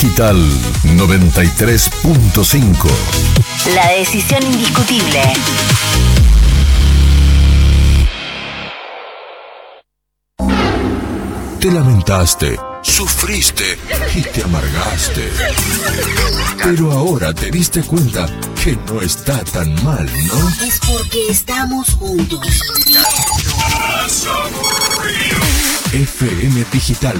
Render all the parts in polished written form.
Digital 93.5. La decisión indiscutible. Te lamentaste, sufriste y te amargaste. Pero ahora te diste cuenta que no está tan mal, ¿no? Es porque estamos juntos. FM Digital.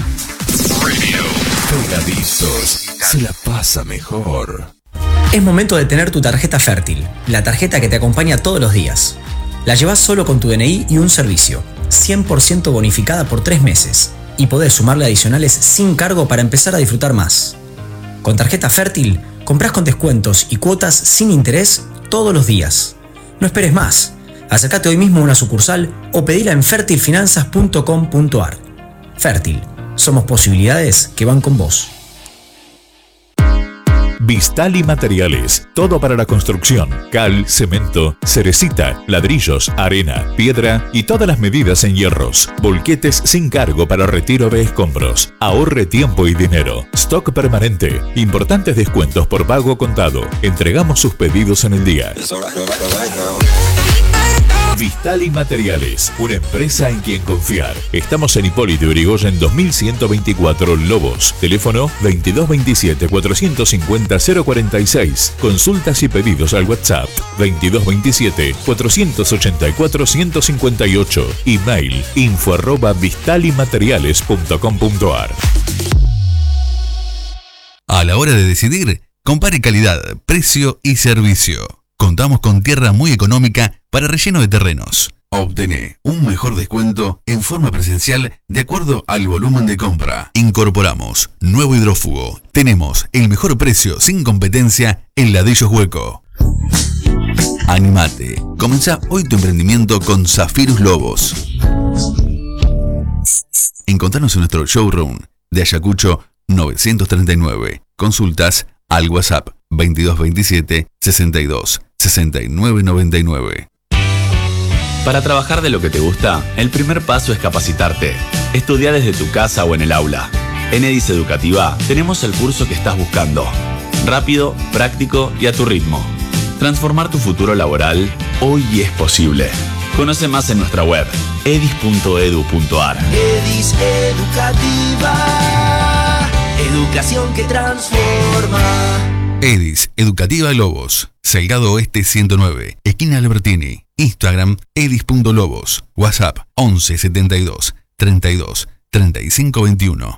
Pegadizos. Se la pasa mejor. Es momento de tener tu tarjeta Fértil, la tarjeta que te acompaña todos los días. La llevas solo con tu DNI y un servicio, 100% bonificada por 3 meses. Y podés sumarle adicionales sin cargo para empezar a disfrutar más. Con tarjeta Fértil, comprás con descuentos y cuotas sin interés todos los días. No esperes más. Acércate hoy mismo a una sucursal o pedila en fertilfinanzas.com.ar. Fértil, somos posibilidades que van con vos. Vistali Materiales, todo para la construcción: cal, cemento, cerecita, ladrillos, arena, piedra y todas las medidas en hierros. Volquetes sin cargo para retiro de escombros. Ahorre tiempo y dinero. Stock permanente. Importantes descuentos por pago contado. Entregamos sus pedidos en el día. Vistali Materiales, una empresa en quien confiar. Estamos en Hipólito Yrigoyen 2124 Lobos. Teléfono 2227-450-046. Consultas y pedidos al WhatsApp 2227-484-158. Email info@vistalimateriales.com.ar. A la hora de decidir, compare calidad, precio y servicio. Contamos con tierra muy económica para relleno de terrenos. Obtené un mejor descuento en forma presencial de acuerdo al volumen de compra. Incorporamos nuevo hidrófugo. Tenemos el mejor precio sin competencia en ladrillos hueco. Animate. Comenzá hoy tu emprendimiento con Zafirus Lobos. Encontranos en nuestro showroom de Ayacucho 939. Consultas al WhatsApp 2227 62 69 99. Para trabajar de lo que te gusta, el primer paso es capacitarte. Estudia desde tu casa o en el aula. En Edis Educativa tenemos el curso que estás buscando. Rápido, práctico y a tu ritmo. Transformar tu futuro laboral hoy es posible. Conoce más en nuestra web edis.edu.ar. Edis Educativa, educación que transforma. Edis Educativa Lobos, Salgado Oeste 109, esquina Albertini. Instagram edis.lobos. WhatsApp 11 72 32 35 21.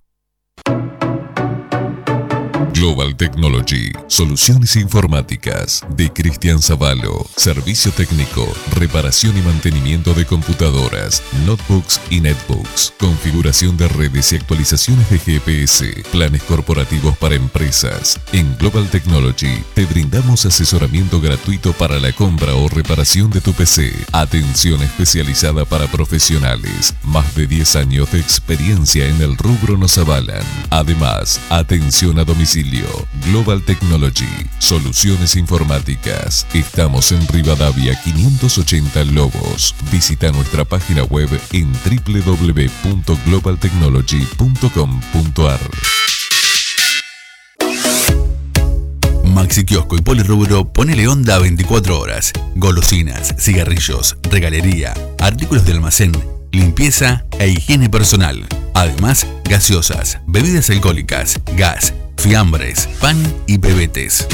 Global Technology, soluciones informáticas de Cristian Zavallo, servicio técnico, reparación y mantenimiento de computadoras, notebooks y netbooks, configuración de redes y actualizaciones de GPS, planes corporativos para empresas. En Global Technology te brindamos asesoramiento gratuito para la compra o reparación de tu PC, atención especializada para profesionales, más de 10 años de experiencia en el rubro nos avalan. Además, atención a domicilio. Global Technology, soluciones informáticas. Estamos en Rivadavia 580 Lobos. Visita nuestra página web en www.globaltechnology.com.ar. Maxi Kiosco y Polirrubro, ponele onda 24 horas. Golosinas, cigarrillos, regalería, artículos de almacén, limpieza e higiene personal. Además, gaseosas, bebidas alcohólicas, gas, fiambres, pan y pebetes.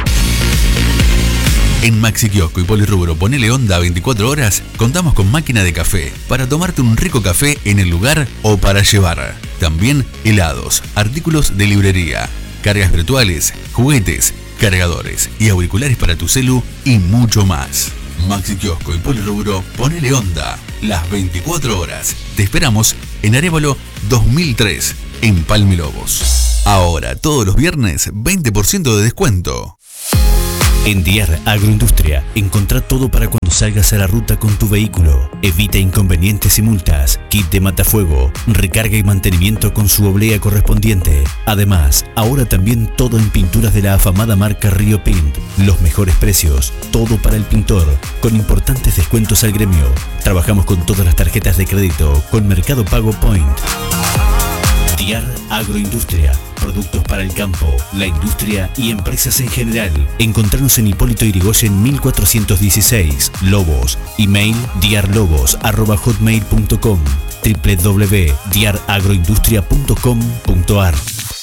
En Maxi Kiosco y Polirrubro, ponele onda 24 horas, contamos con máquina de café para tomarte un rico café en el lugar o para llevar. También helados, artículos de librería, cargas virtuales, juguetes, cargadores y auriculares para tu celu y mucho más. Maxi Kiosco y Polirrubro, ponele onda las 24 horas. Te esperamos en Arévalo 2003, en Palmi Lobos. Ahora, todos los viernes, 20% de descuento. En Diar Agroindustria, encontrá todo para cuando salgas a la ruta con tu vehículo. Evita inconvenientes y multas. Kit de matafuego, recarga y mantenimiento con su oblea correspondiente. Además, ahora también todo en pinturas de la afamada marca Río Pint. Los mejores precios, todo para el pintor, con importantes descuentos al gremio. Trabajamos con todas las tarjetas de crédito, con Mercado Pago Point. Diar Agroindustria, productos para el campo, la industria y empresas en general. Encontrarnos en Hipólito Yrigoyen 1416, Lobos. Email diarlobos@hotmail.com, www.diaragroindustria.com.ar.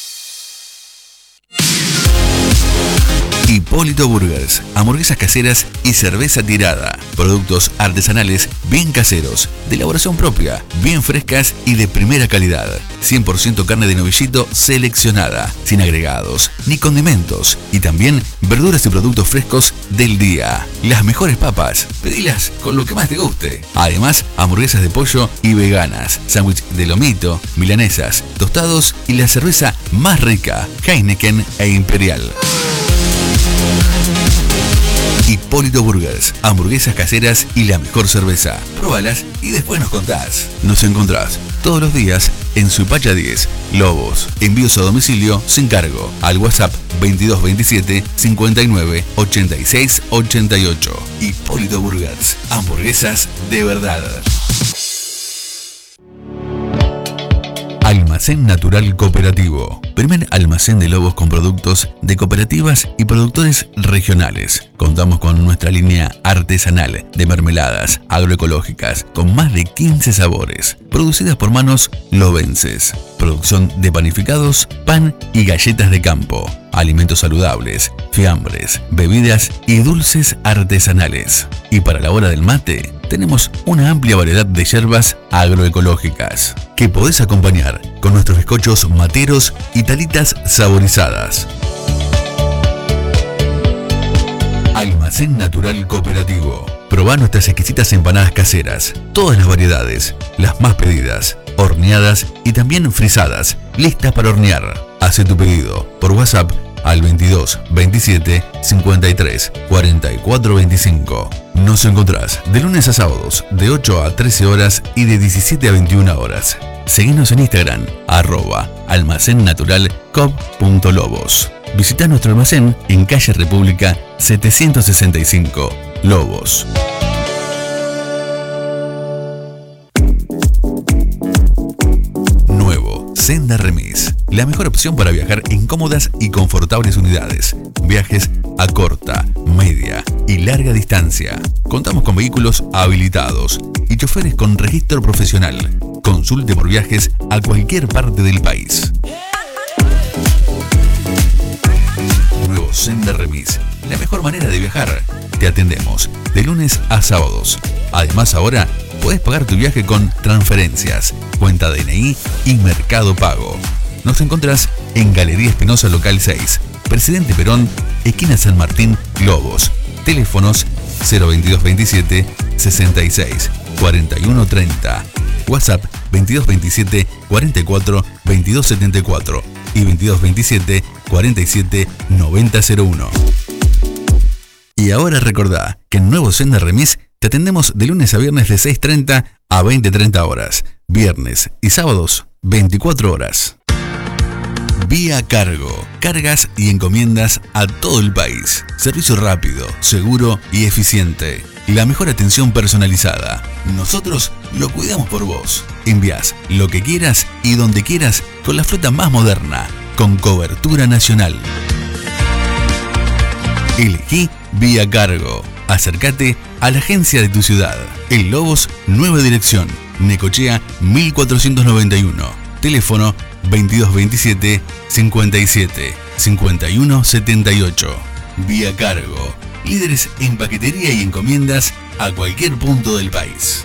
Hipólito Burgers, hamburguesas caseras y cerveza tirada. Productos artesanales bien caseros, de elaboración propia, bien frescas y de primera calidad. 100% carne de novillito seleccionada, sin agregados ni condimentos. Y también verduras y productos frescos del día. Las mejores papas, pedilas con lo que más te guste. Además, hamburguesas de pollo y veganas, sándwich de lomito, milanesas, tostados y la cerveza más rica, Heineken e Imperial. Hipólito Burgers, hamburguesas caseras y la mejor cerveza. Próbalas y después nos contás. Nos encontrás todos los días en Suipacha 10, Lobos. Envíos a domicilio sin cargo al WhatsApp 2227 59 86 88. Hipólito Burgers, hamburguesas de verdad. Almacén Natural Cooperativo. Primer almacén de Lobos con productos de cooperativas y productores regionales. Contamos con nuestra línea artesanal de mermeladas agroecológicas con más de 15 sabores, producidas por manos lobenses. Producción de panificados, pan y galletas de campo. Alimentos saludables, fiambres, bebidas y dulces artesanales. Y para la hora del mate, tenemos una amplia variedad de yerbas agroecológicas que podés acompañar con nuestros bizcochos materos y talitas saborizadas. Almacén Natural Cooperativo. Probá nuestras exquisitas empanadas caseras, todas las variedades, las más pedidas, horneadas y también frisadas, listas para hornear. Haz tu pedido por WhatsApp al 22 27 53 44 25. Nos encontrás de lunes a sábados de 8 a 13 horas y de 17 a 21 horas. Seguinos en Instagram @almacennaturalcoop.lobos. Visita nuestro almacén en calle República 765, Lobos. Senda Remis, la mejor opción para viajar en cómodas y confortables unidades. Viajes a corta, media y larga distancia. Contamos con vehículos habilitados y choferes con registro profesional. Consulte por viajes a cualquier parte del país. Nuevo Senda Remis, la mejor manera de viajar. Te atendemos de lunes a sábados. Además, ahora puedes pagar tu viaje con transferencias, cuenta DNI y Mercado Pago. Nos encontrás en Galería Espinosa Local 6, Presidente Perón, esquina San Martín, Lobos. Teléfonos 02227 66 41 30. WhatsApp 2227 44 22 74 y 2227 47 90 01. Y ahora recordá que en Nuevo Senda Remis te atendemos de lunes a viernes de 6:30 a 20:30 horas. Viernes y sábados, 24 horas. Vía Cargo. Cargas y encomiendas a todo el país. Servicio rápido, seguro y eficiente. La mejor atención personalizada. Nosotros lo cuidamos por vos. Envías lo que quieras y donde quieras con la flota más moderna, con cobertura nacional. Elegí Vía Cargo. Acércate a la agencia de tu ciudad. En Lobos, nueva dirección. Necochea 1491. Teléfono 2227 57 51 78. Vía Cargo. Líderes en paquetería y encomiendas a cualquier punto del país.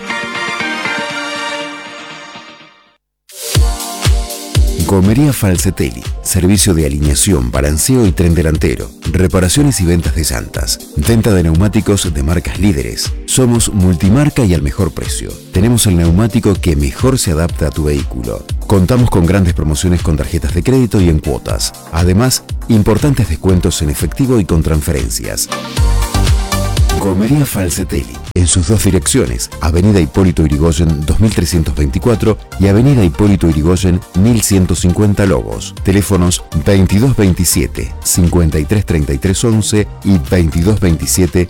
Gomería Falcetelli, servicio de alineación, balanceo y tren delantero, reparaciones y ventas de llantas, venta de neumáticos de marcas líderes. Somos multimarca y al mejor precio. Tenemos el neumático que mejor se adapta a tu vehículo. Contamos con grandes promociones con tarjetas de crédito y en cuotas. Además, importantes descuentos en efectivo y con transferencias. Gomería Falcetelli, en sus dos direcciones, Avenida Hipólito Yrigoyen 2324 y Avenida Hipólito Yrigoyen 1150 Lobos. Teléfonos 2227 533311 y 2227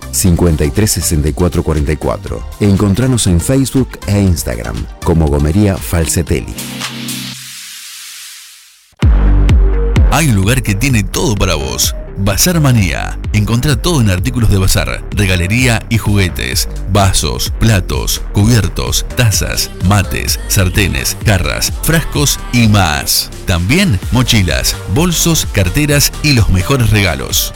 536444. Encontranos en Facebook e Instagram como Gomería Falcetelli. hay un lugar que tiene todo para vos. Bazar Manía. Encontrá todo en artículos de bazar, regalería y juguetes, vasos, platos, cubiertos, tazas, mates, sartenes, jarras, frascos y más. También mochilas, bolsos, carteras y los mejores regalos.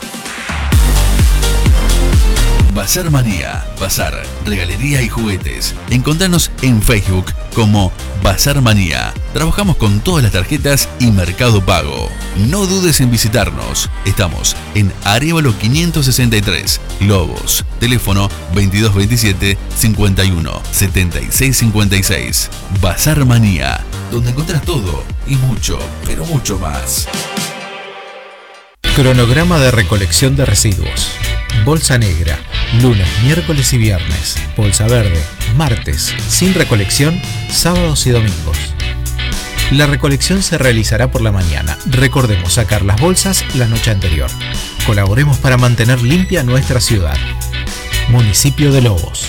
Bazar Manía, bazar, regalería y juguetes. Encontranos en Facebook como Bazar Manía. Trabajamos con todas las tarjetas y Mercado Pago. No dudes en visitarnos. Estamos en Arévalo 563, Lobos. Teléfono 2227 51 76 56. Bazar Manía, donde encontrás todo y mucho, pero mucho más. Cronograma de recolección de residuos. Bolsa negra, lunes, miércoles y viernes. Bolsa verde, martes, sin recolección, sábados y domingos. La recolección se realizará por la mañana. Recordemos sacar las bolsas la noche anterior. Colaboremos para mantener limpia nuestra ciudad. Municipio de Lobos.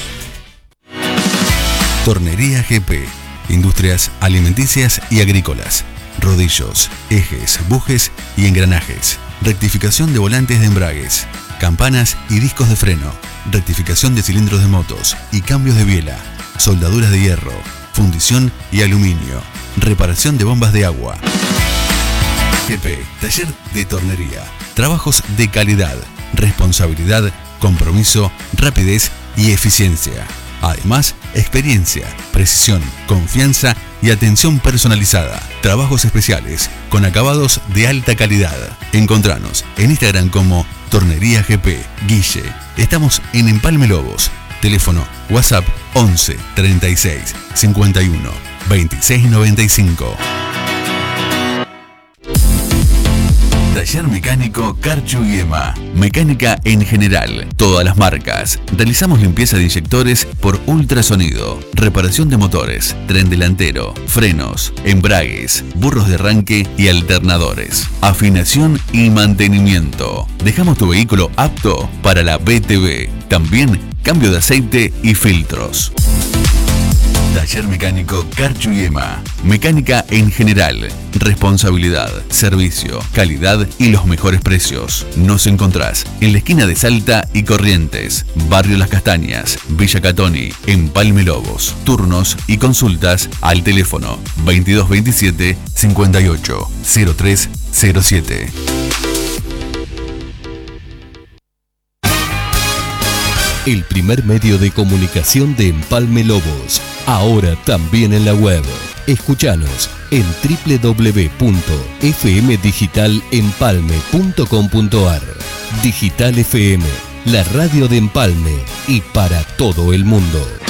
Tornería GP. Industrias alimenticias y agrícolas. Rodillos, ejes, bujes y engranajes. Rectificación de volantes de embragues, campanas y discos de freno, rectificación de cilindros de motos y cambios de biela, soldaduras de hierro, fundición y aluminio, reparación de bombas de agua. GP, taller de tornería, trabajos de calidad, responsabilidad, compromiso, rapidez y eficiencia. Además, experiencia, precisión, confianza y atención personalizada. Trabajos especiales con acabados de alta calidad. Encontranos en Instagram como Tornería GP Guille. Estamos en Empalme Lobos. Teléfono WhatsApp 11 36 51 26 95. Taller mecánico Carchu y Ema. Mecánica en general, todas las marcas. Realizamos limpieza de inyectores por ultrasonido, reparación de motores, tren delantero, frenos, embragues, burros de arranque y alternadores. Afinación y mantenimiento. Dejamos tu vehículo apto para la BTV. También cambio de aceite y filtros. Taller mecánico Carchu y Ema. Mecánica en general. Responsabilidad, servicio, calidad y los mejores precios. Nos encontrás en la esquina de Salta y Corrientes, Barrio Las Castañas, Villa Catoni, Empalme Lobos. Turnos y consultas al teléfono 2227 58 0307. El primer medio de comunicación de Empalme Lobos, ahora también en la web. Escuchanos en www.fmdigitalempalme.com.ar. Digital FM, la radio de Empalme y para todo el mundo.